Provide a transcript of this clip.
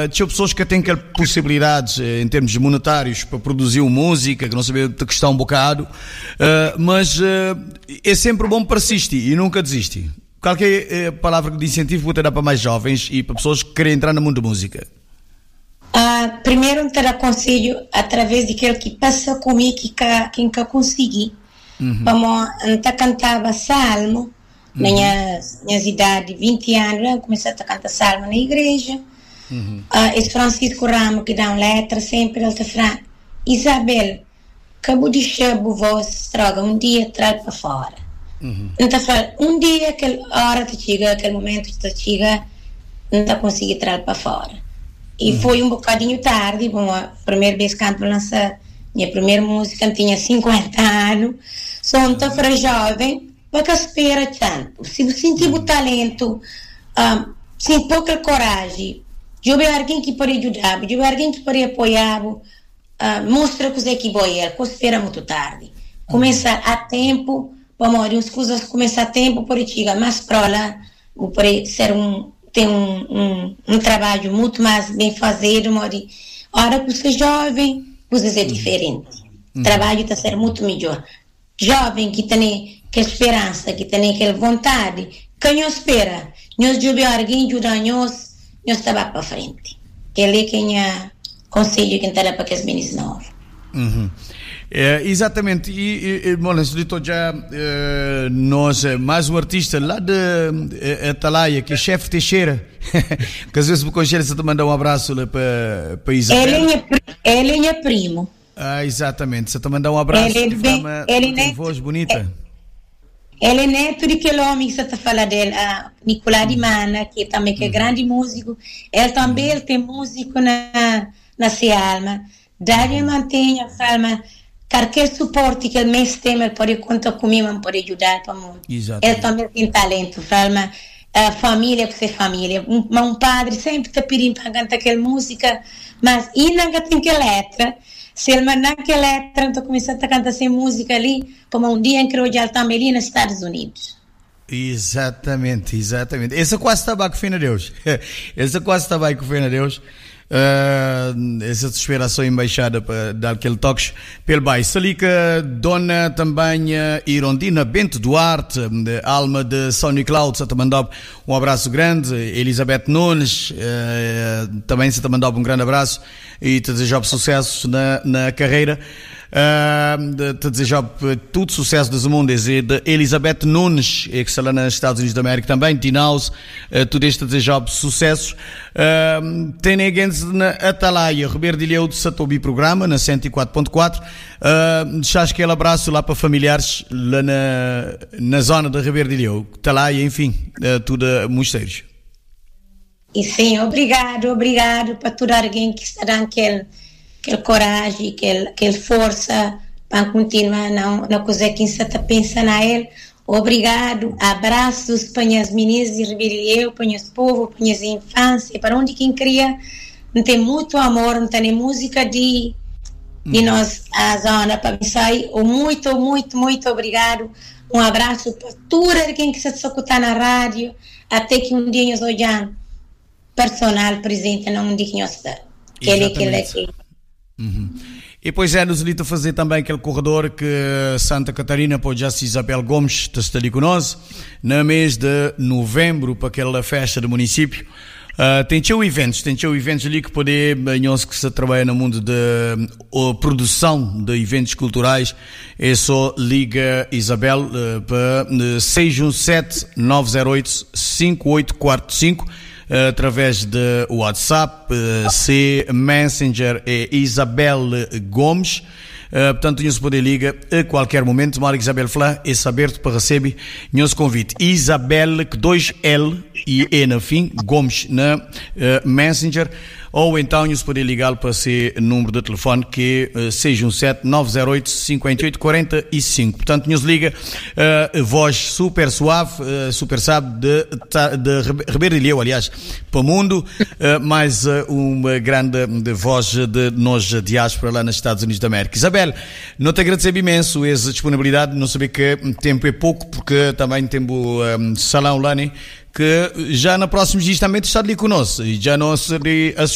Tinha pessoas que têm aquelas possibilidades em termos monetários para produzir música, que não sabia de que está um bocado, mas é sempre bom persistir e nunca desistir. Qual que é a palavra de incentivo que você dá para mais jovens e para pessoas que querem entrar no mundo da música? Primeiro, te aconselho através daquilo que passa comigo que nunca consegui. Como eu cantava salmo, na minha idade de 20 anos, eu comecei a cantar salmo na igreja. Esse Francisco Ramos que dá uma letra sempre, ele te fala: Isabel, acabou de deixar a voz traga um dia traz para fora. Então fala, um dia aquela hora te chega, aquele momento te chega, não está conseguindo trazer para fora. E foi um bocadinho tarde. Bom, a primeira vez que eu lancei minha primeira música, eu tinha 50 anos, sou muito jovem, porque espera tanto. Se você sentir o talento, sem pouca coragem, de haver alguém que pode ajudar, de haver alguém que pode apoiar, mostra que você que vai, que espera muito tarde. Começar a tempo, vamos, as coisas começar a tempo, pode chegar mais para lá, pode ser tem um trabalho muito mais bem feito, mas a hora que você é jovem, você é diferente. O trabalho está a ser muito melhor. Jovem que tem que esperança, que tem aquela vontade, que não espera, nós ajudar alguém, ajudar nós estava para frente. Que é que é conselho que está para aqueles meninos novos. Exatamente, e bom, já nós, mais um artista lá de Atalaia, que é Chefe Teixeira, que às vezes me congela, se te mandar um abraço para Isabel. Ele é primo. Exatamente, se te mandar um abraço, ele tem voz bonita. Ele é neto daquele homem que você está falando dele, Nicolás de Mana, que também que é grande músico. Ele também tem músico na Cialma. Daí mantém a Cialma. Qualquer suporte que ele mesmo tem, ele pode contar comigo, ele pode ajudar para muito. Ele também tem talento, fala, a família que é família. Um padre sempre está pedindo para cantar aquela música, mas ainda tem que letra. Se ele mandar aquela letra, então começar a cantar essa música ali, como um dia em que ele também ali nos Estados Unidos. Exatamente. Essa quase está bem com fé a Deus. Essa desesperação embaixada para dar aquele toque pelo bairro. Salica, dona também Irondina Bento Duarte, alma de São Nicolau, se te mandou um abraço grande. Elizabeth Nunes, também se te mandou um grande abraço e te desejo sucesso na carreira. Te desejo todo sucesso do mundo, de Elizabeth Nunes, que está lá nos Estados Unidos da América também, Tinaus, tudo este desejo sucesso. Tem ninguém na Atalaia, Ribeiro de Ilhéu de Satobi programa, na 104.4. Deixaste aquele abraço lá para familiares lá na zona de Ribeiro de Ilhéu, Atalaia, enfim, tudo mosteiros. E sim, obrigado para todo alguém que está dando aquele coragem, aquela força para continuar na coisa que você está pensando a ele. Obrigado, abraços para as meninas de Ribeirão, para os povos, para as infâncias, para onde quem cria, não tem muito amor, não tem música de nós, a zona, para me sair. Muito obrigado. Um abraço para toda quem que se escuta na rádio, até que um dia nós olhamos personal presente onde que nós está. E pois nos ali a fazer também aquele corredor que Santa Catarina pode já se Isabel Gomes está ali conosco no mês de novembro para aquela festa do município. Tem eventos ali que pode nós que se trabalha no mundo de produção de eventos culturais, é só liga Isabel para 617-908-5845 através de WhatsApp, Messenger é Isabel Gomes. Portanto, nós podemos ligar a qualquer momento. Mara Isabel Flá é aberto para receber nosso convite. Isabel, com 2L e E no fim, Gomes na Messenger. Ou então nós podemos ligar para esse número de telefone que é 617-908-5845. Portanto, nos liga voz super suave, super sabe de Ribeiro de Ilhéu, aliás, para o mundo, mais uma grande voz de nós diáspora lá nos Estados Unidos da América. Isabel, não te agradecer imenso essa disponibilidade, não saber que tempo é pouco, porque também temos salão lá, né? Que já no próximo dia também está ali conosco e já não se